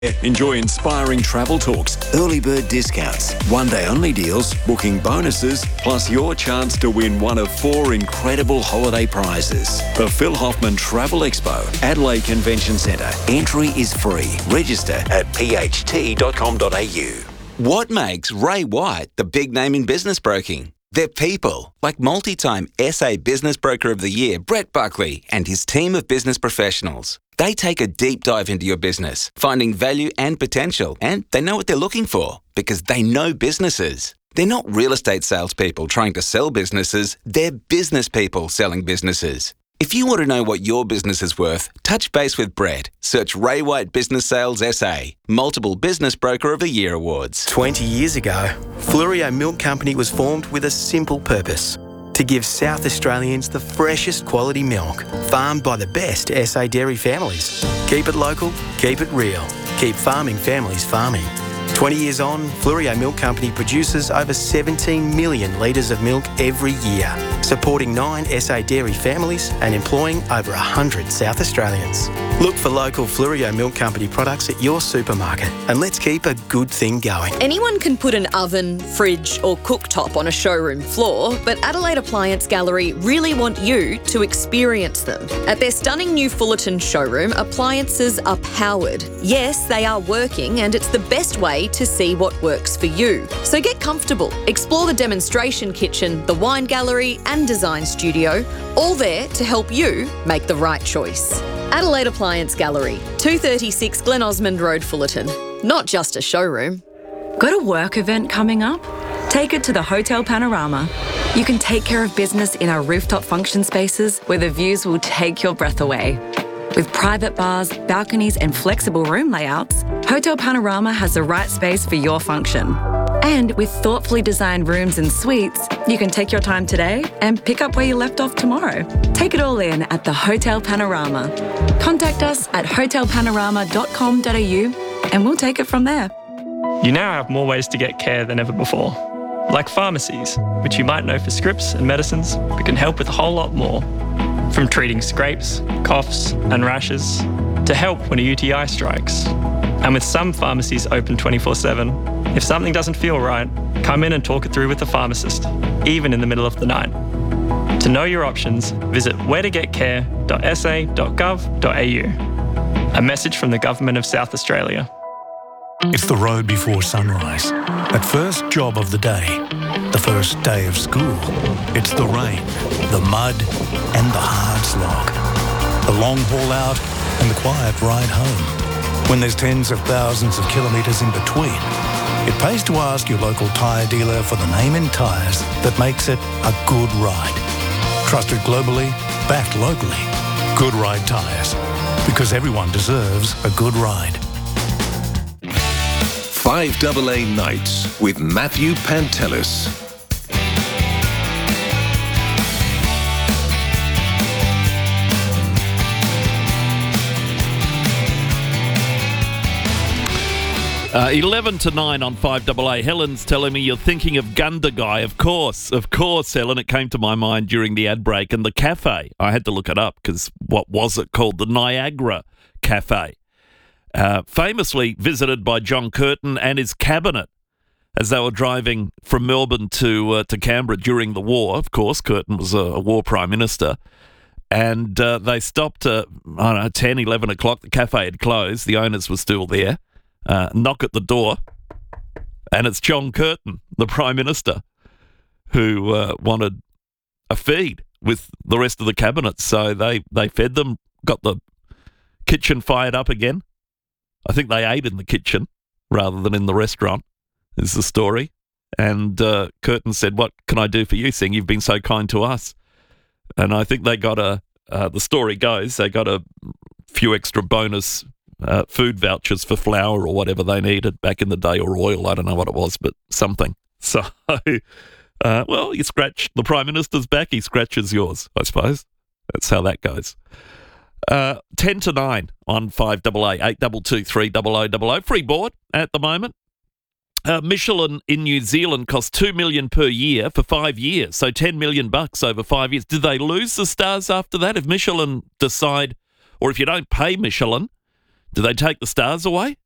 Enjoy inspiring travel talks, early bird discounts, one-day only deals, booking bonuses, plus your chance to win one of 4 incredible holiday prizes. The Phil Hoffman Travel Expo, Adelaide Convention Centre. Entry is free. Register at pht.com.au. What makes Ray White the big name in business broking? They're people, like multi-time SA Business Broker of the Year, Brett Buckley, and his team of business professionals. They take a deep dive into your business, finding value and potential, and they know what they're looking for because they know businesses. They're not real estate salespeople trying to sell businesses, they're business people selling businesses. If you want to know what your business is worth, touch base with Brett. Search Ray White Business Sales SA. Multiple Business Broker of the Year awards. 20 years ago, Fluorio Milk Company was formed with a simple purpose: to give South Australians the freshest quality milk, farmed by the best SA dairy families. Keep it local, keep it real. Keep farming families farming. 20 years on, Fluorio Milk Company produces over 17 million litres of milk every year, supporting 9 SA dairy families and employing over 100 South Australians. Look for local Fluorio Milk Company products at your supermarket, and let's keep a good thing going. Anyone can put an oven, fridge or cooktop on a showroom floor, but Adelaide Appliance Gallery really want you to experience them. At their stunning new Fullerton showroom, appliances are powered. Yes, they are working, and it's the best way to see what works for you. So get comfortable. Explore the demonstration kitchen, the wine gallery and design studio, all there to help you make the right choice. Adelaide Appliance Gallery, 236 Glen Osmond Road, Fullerton. Not just a showroom. Got a work event coming up? Take it to the Hotel Panorama. You can take care of business in our rooftop function spaces where the views will take your breath away. With private bars, balconies and flexible room layouts, Hotel Panorama has the right space for your function. And with thoughtfully designed rooms and suites, you can take your time today and pick up where you left off tomorrow. Take it all in at the Hotel Panorama. Contact us at hotelpanorama.com.au and we'll take it from there. You now have more ways to get care than ever before, like pharmacies, which you might know for scripts and medicines, but can help with a whole lot more. From treating scrapes, coughs and rashes, to help when a UTI strikes. And with some pharmacies open 24/7, if something doesn't feel right, come in and talk it through with the pharmacist, even in the middle of the night. To know your options, visit wheretogetcare.sa.gov.au. A message from the Government of South Australia. It's the road before sunrise. That first job of the day. The first day of school. It's the rain, the mud, and the hard slog. The long haul out and the quiet ride home. When there's tens of thousands of kilometres in between, it pays to ask your local tyre dealer for the name in tyres that makes it a good ride. Trusted globally, backed locally. Good Ride Tyres. Because everyone deserves a good ride. 5AA Nights with Matthew Pantelis. Uh, 11 to 9 on 5AA. Helen's telling me you're thinking of Gundagai. Of course, Helen. It came to my mind during the ad break. And the cafe, I had to look it up because what was it called? The Niagara Cafe. Famously visited by John Curtin and his cabinet as they were driving from Melbourne to Canberra during the war. Of course, Curtin was a war prime minister. And they stopped at, 10, 11 o'clock. The cafe had closed. The owners were still there. Knock at the door. And it's John Curtin, the Prime Minister, who wanted a feed with the rest of the cabinet. So they fed them, got the kitchen fired up again. I think they ate in the kitchen rather than in the restaurant, is the story. And Curtin said, "What can I do for you, seeing you've been so kind to us?" And I think they got the story goes, they got a few extra bonus food vouchers for flour or whatever they needed back in the day, or oil, I don't know what it was, but something. So, well, you scratch the Prime Minister's back, he scratches yours, I suppose. That's how that goes. 10 to 9 on 5AA, 822 30000. Free board at the moment. Michelin in New Zealand costs $2 million per year for 5 years, so $10 million over 5 years. Do they lose the stars after that? If Michelin decide, or if you don't pay Michelin, do they take the stars away?